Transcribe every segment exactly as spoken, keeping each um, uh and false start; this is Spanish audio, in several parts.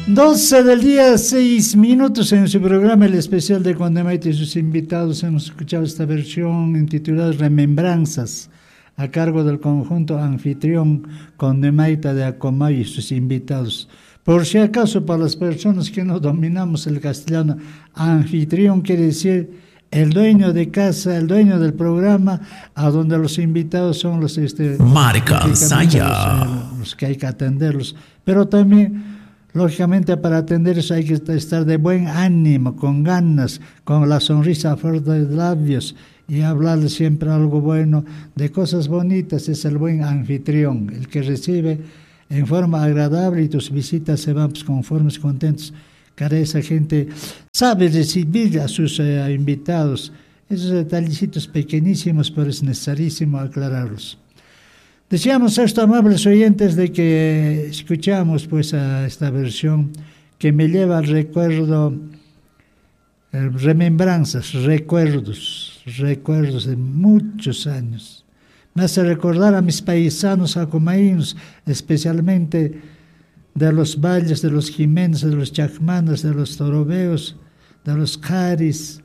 doce del día, seis minutos en su programa El Especial de Condemaita y sus invitados. Hemos escuchado esta versión intitulada Remembranzas, a cargo del conjunto anfitrión Condemaita de Acomayo y sus invitados. Por si acaso, para las personas que no dominamos el castellano, anfitrión quiere decir el dueño de casa, el dueño del programa, a donde los invitados son los, este, Marca Saya. Los, los que hay que atenderlos. Pero también, lógicamente, para atender eso hay que estar de buen ánimo, con ganas, con la sonrisa fuera de labios y hablarle siempre algo bueno, de cosas bonitas. Es el buen anfitrión, el que recibe en forma agradable y tus visitas se van pues, conformes, contentos. Cara, esa gente sabe recibir a sus eh, invitados. Esos detallecitos pequeñísimos, pero es necesarísimo aclararlos. Decíamos esto, amables oyentes, de que escuchamos pues a esta versión que me lleva al recuerdo, eh, remembranzas, recuerdos, recuerdos de muchos años. Me hace recordar a mis paisanos acomaínos, especialmente de los valles, de los Jiménez, de los Chacmanas, de los Torobeos, de los Caris,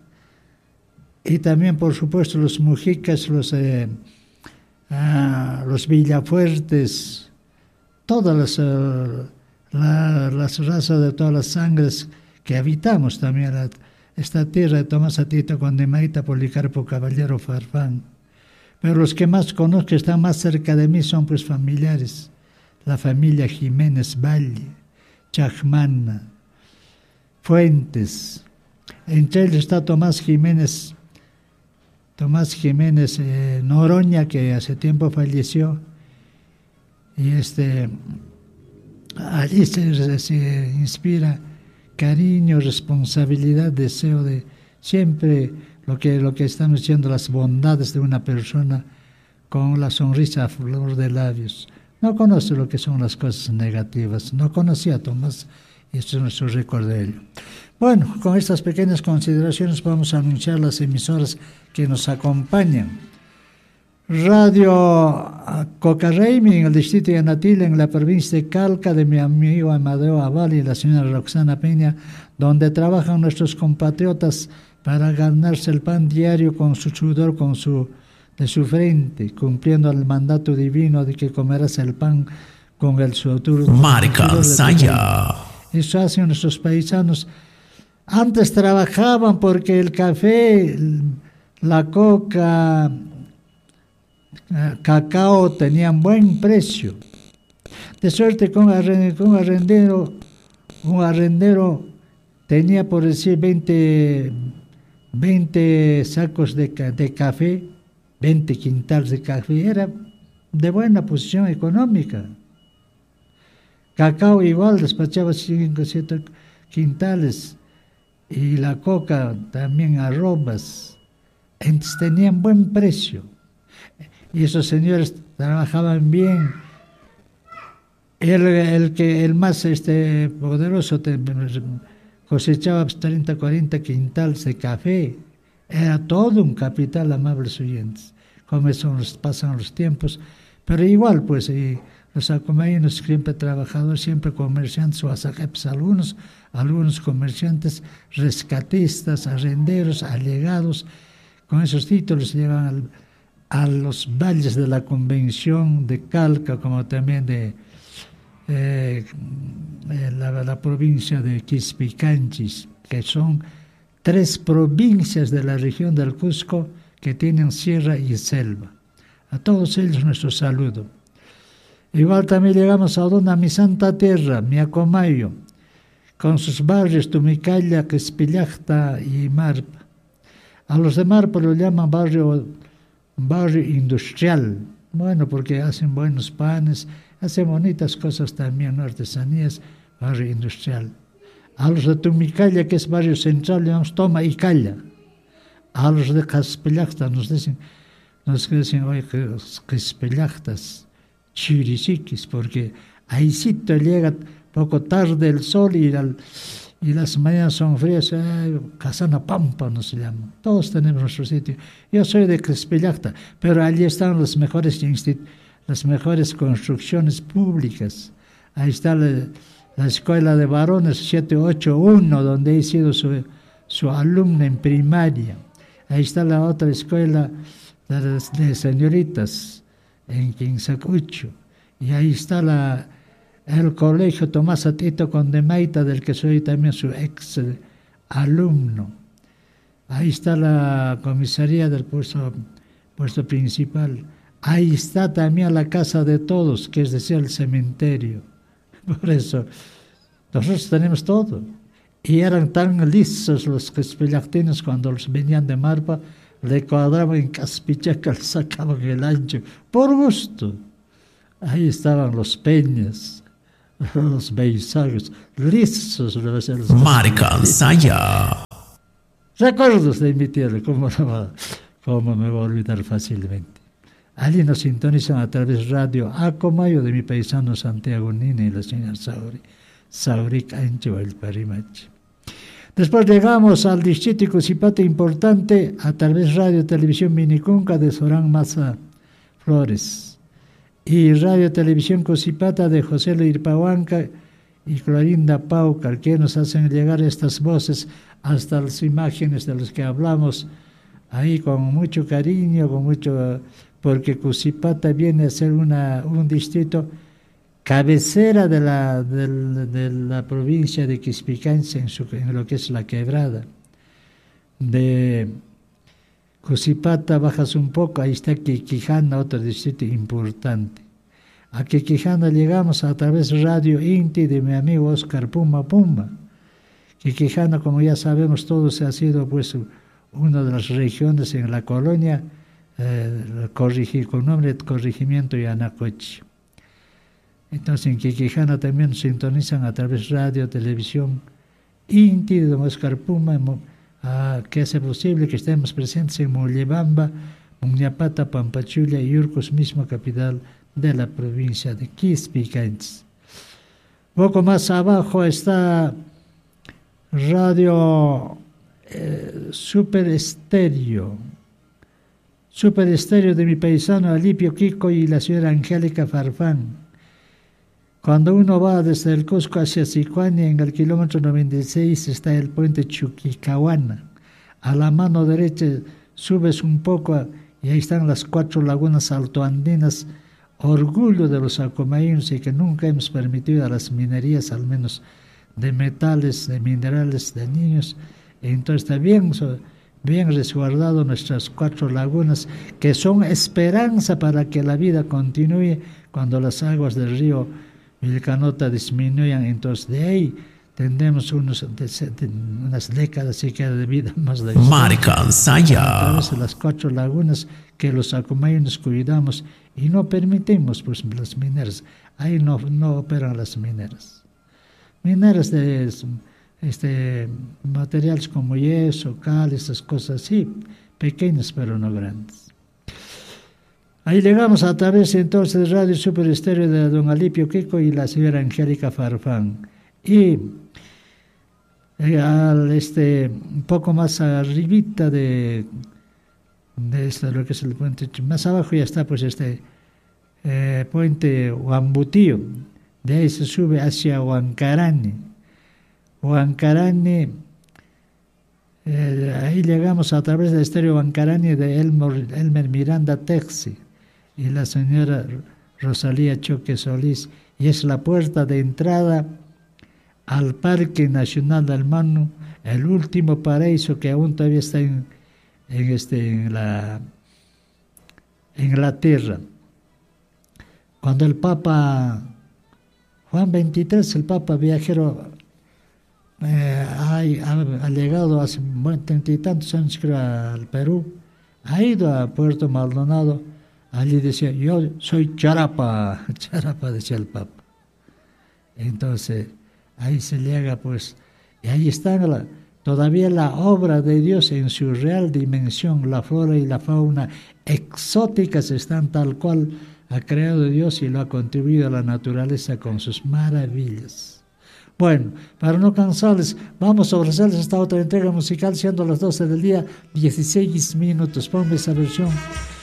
y también, por supuesto, los Mujicas, los, eh, ah, los Villafuertes, todas las, uh, la, las razas de todas las sangres que habitamos también la, esta tierra de Tomás Atito, Condemaita, Policarpo Caballero, Farfán. Pero los que más conozco, que están más cerca de mí, son pues familiares. La familia Jiménez Valle, Chacmana, Fuentes. Entre ellos está Tomás Jiménez, Tomás Jiménez eh, Noroña, que hace tiempo falleció. Y este, allí se, se inspira cariño, responsabilidad, deseo de siempre lo que, lo que están diciendo, las bondades de una persona con la sonrisa a flor de labios. No conoce lo que son las cosas negativas. No conocía a Tomás y esto es nuestro récord de ello. Bueno, con estas pequeñas consideraciones vamos a anunciar las emisoras que nos acompañan. Radio Cocarreimi en el distrito de Anatil, en la provincia de Calca, de mi amigo Amadeo Aval y la señora Roxana Peña, donde trabajan nuestros compatriotas para ganarse el pan diario con su sudor, con su de su frente, cumpliendo el mandato divino de que comerás el pan con el sudor. Marca Saya. Eso hacen nuestros paisanos. Antes trabajaban porque el café, la coca, el cacao tenían buen precio. De suerte que un arrendero, un arrendero tenía, por decir, veinte, veinte sacos de, de café, veinte quintales de café, era de buena posición económica. Cacao igual, despachaba cinco o siete quintales, y la coca también arrobas. Entonces tenían buen precio. Y esos señores trabajaban bien. El, el, que, el más este, poderoso te, cosechaba treinta, cuarenta quintales de café. Era todo un capital, amables oyentes, como son los, pasan los tiempos, pero igual, pues, y los acomaínos siempre trabajadores, siempre comerciantes, o asajeps, algunos, algunos comerciantes, rescatistas, arrenderos, allegados, con esos títulos llevan al, a los valles de la Convención de Calca, como también de eh, la, la provincia de Quispicanchis, que son tres provincias de la región del Cusco que tienen sierra y selva. A todos ellos nuestro saludo. Igual también llegamos a donde, a mi santa tierra, mi Acomayo, con sus barrios Tumicalla, Quespillachta y Marpa. A los de Marpa lo llaman barrio, barrio industrial, bueno, porque hacen buenos panes, hacen bonitas cosas también, artesanías, barrio industrial. A los de Tumicalla, que es barrio central, llamamos Toma y Calla. A los de Caspillachta nos dicen, nos dicen, oye, Caspillachtas, chirisiquis, porque ahí sí te llega poco tarde el sol y, al, y las mañanas son frías, eh, Casana Pampa nos llama. Todos tenemos nuestro sitio. Yo soy de Caspillachta, pero allí están las mejores, las mejores construcciones públicas. Ahí está la, la escuela de varones siete ocho uno, donde he sido su, su alumna en primaria. Ahí está la otra escuela de, de señoritas en Quinsacucho. Y ahí está la, el colegio Tomás Atito Condemaita, del que soy también su ex alumno. Ahí está la comisaría del puesto, puesto principal. Ahí está también la casa de todos, que es decir, el cementerio. Por eso, nosotros tenemos todo. Y eran tan lisos los caspillactinos cuando los venían de Marpa, le cuadraban en Caspichaca, le sacaban el ancho, por gusto. Ahí estaban los peñas, los beizagos, lisos. Los, los Marca Ansaya. Recuerdos de mi tierra, ¿cómo, no, cómo me voy a olvidar fácilmente? Allí nos sintonizan a través de radio Acomayo de mi paisano Santiago Nina y la señora Sauri, Sauri Cancho, el Parimachi. Después llegamos al distrito de Cusipata importante a través de Radio Televisión Minicunca de Során Maza Flores y Radio Televisión Cusipata de José Leirpahuanca y Clorinda Paucar, que nos hacen llegar estas voces hasta las imágenes de las que hablamos ahí con mucho cariño, con mucho, porque Cusipata viene a ser una, un distrito cabecera de la, de, de la provincia de Quispicancha, en, su, en lo que es la quebrada. De Cusipata bajas un poco, ahí está Quiquijana, otro distrito importante. A Quiquijana llegamos a través de Radio Inti de mi amigo Oscar Puma Puma. Quiquijana, como ya sabemos todos, ha sido pues una de las regiones en la colonia eh, corrigi, con nombre de corregimiento Yanacochi. Entonces en Quiquijana también nos sintonizan a través de radio, televisión, Inti de don Oscar Puma, uh, que hace posible que estemos presentes en Mollebamba, Muñapata, Pampachulia y Urcos, misma capital de la provincia de Quispicancha. Poco más abajo está Radio eh, Super Estéreo, Super Estéreo de mi paisano Alipio Kiko y la señora Angélica Farfán. Cuando uno va desde el Cusco hacia Sicuani, en el kilómetro noventa y seis está el puente Chuquicahuana. A la mano derecha subes un poco y ahí están las cuatro lagunas altoandinas, orgullo de los acomaínos y que nunca hemos permitido a las minerías, al menos de metales, de minerales, de niños. Entonces está bien, bien resguardado nuestras cuatro lagunas, que son esperanza para que la vida continúe cuando las aguas del río Vilcanota disminuyan. Entonces de ahí tendremos unos, de, de, unas décadas siquiera de vida más de Marca Ansaya. A través de las cuatro lagunas que los acomaínos cuidamos y no permitimos pues las mineras. Ahí no, no operan las mineras. Mineras de este, materiales como yeso, cal, esas cosas así, pequeñas pero no grandes. Ahí llegamos a través entonces de Radio Super Estéreo de don Alipio Kiko y la señora Angélica Farfán. Y eh, al este, un poco más arribita de, de esto, lo que es el puente, más abajo ya está pues este eh, puente Huambutío. De ahí se sube hacia Huancarane. Huancarane, eh, ahí llegamos a través del estéreo Huancarane de Elmer, Elmer Miranda Texi y la señora Rosalía Choque Solís, y es la puerta de entrada al Parque Nacional del Manu, el último paraíso que aún todavía está en, en, este, en, la, en la tierra. Cuando el Papa Juan veintitrés, el Papa viajero, eh, ha, ha, ha llegado hace treinta y tantos años creo al Perú, ha ido a Puerto Maldonado. Allí decía, yo soy Charapa, Charapa decía el Papa. Entonces, ahí se llega pues, y ahí está la, todavía la obra de Dios en su real dimensión, la flora y la fauna exóticas están tal cual ha creado Dios y lo ha contribuido a la naturaleza con sus maravillas. Bueno, para no cansarles, vamos a ofrecerles esta otra entrega musical, siendo las doce del día, dieciséis minutos. Ponme esa versión